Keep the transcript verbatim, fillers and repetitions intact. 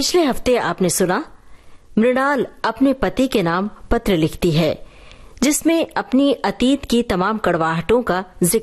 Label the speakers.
Speaker 1: पिछले हफ्ते आपने सुना मृणाल अपने पति के नाम पत्र लिखती है जिसमें अपनी अतीत की तमाम कड़वाहटों का जिक्र